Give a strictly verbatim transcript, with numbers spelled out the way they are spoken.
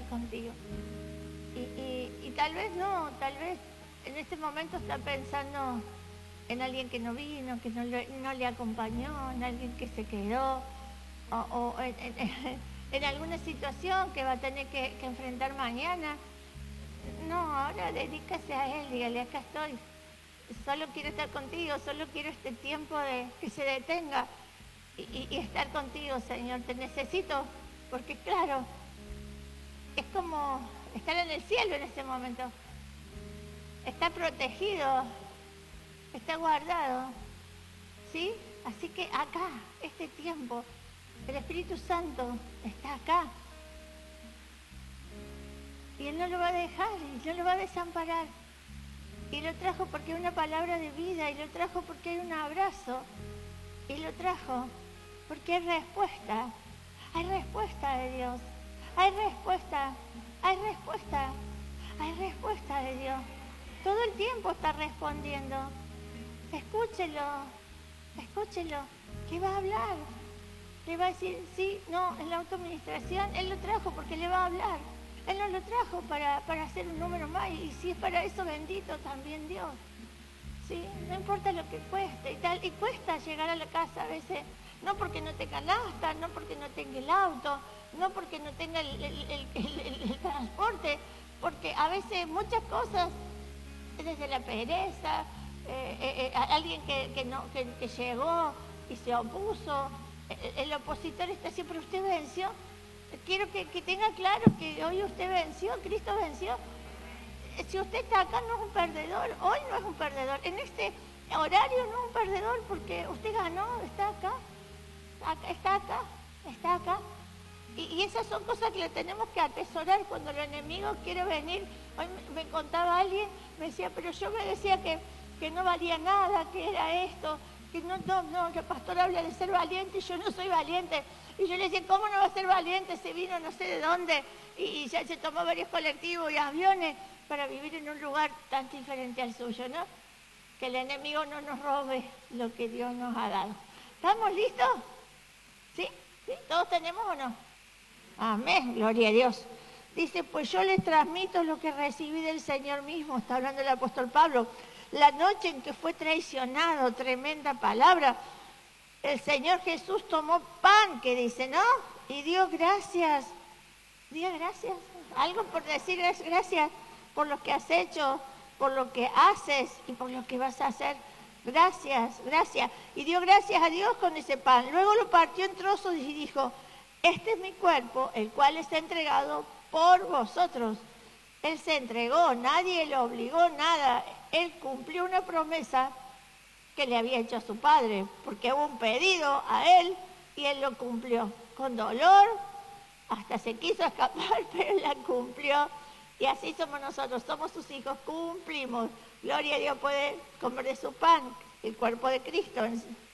estar contigo. Y, y, y tal vez no, tal vez en este momento está pensando en alguien que no vino, que no le, no le acompañó, en alguien que se quedó, o, o en, en, en alguna situación que va a tener que, que enfrentar mañana. No, ahora dedícase a Él, dígale, acá estoy. Solo quiero estar contigo, solo quiero este tiempo de que se detenga y, y, y estar contigo, Señor. Te necesito, porque claro, es como estar en el cielo en este momento. Está protegido, está guardado, ¿sí? Así que acá, este tiempo, el Espíritu Santo está acá. Y Él no lo va a dejar, y no lo va a desamparar. Y lo trajo porque hay una palabra de vida, y lo trajo porque hay un abrazo, y lo trajo porque hay respuesta. Hay respuesta de Dios, hay respuesta, hay respuesta, hay respuesta de Dios. Todo el tiempo está respondiendo. Escúchelo, escúchelo, que va a hablar. Le va a decir, sí, no, en la autoadministración, Él lo trajo porque le va a hablar. Él no lo trajo para, para hacer un número más, y si es para eso, bendito también Dios. ¿Sí? No importa lo que cueste y tal, y cuesta llegar a la casa a veces, no porque no tenga nafta, no porque no tenga el auto, no porque no tenga el, el, el, el, el, el transporte, porque a veces muchas cosas, desde la pereza, eh, eh, eh, alguien que, que, no, que, que llegó y se opuso, el, el opositor está siempre, usted venció. Quiero que, que tenga claro que hoy usted venció, Cristo venció. Si usted está acá no es un perdedor, hoy no es un perdedor, en este horario no es un perdedor porque usted ganó, está acá, está acá, está acá. Y, y esas son cosas que le tenemos que atesorar cuando el enemigo quiere venir. Hoy me, me contaba alguien, me decía, pero yo me decía que, que no valía nada, que era esto, que no, no, no, el pastor habla de ser valiente y yo no soy valiente. Y yo le decía, ¿cómo no va a ser valiente? Se vino no sé de dónde y, y ya se tomó varios colectivos y aviones para vivir en un lugar tan diferente al suyo, ¿no? Que el enemigo no nos robe lo que Dios nos ha dado. ¿Estamos listos? ¿Sí? ¿Sí? ¿Todos tenemos o no? Amén, gloria a Dios. Dice, pues yo les transmito lo que recibí del Señor mismo, está hablando el apóstol Pablo. La noche en que fue traicionado, tremenda palabra, el Señor Jesús tomó pan, que dice, ¿no? Y dio gracias. Dio gracias. Algo por decir gracias por lo que has hecho, por lo que haces y por lo que vas a hacer. Gracias, gracias. Y dio gracias a Dios con ese pan. Luego lo partió en trozos y dijo, este es mi cuerpo, el cual está entregado por vosotros. Él se entregó, nadie lo obligó, nada. Él cumplió una promesa que le había hecho a su padre, porque hubo un pedido a él y él lo cumplió. Con dolor, hasta se quiso escapar, pero la cumplió. Y así somos nosotros, somos sus hijos, cumplimos. Gloria a Dios, puede comer de su pan, el cuerpo de Cristo.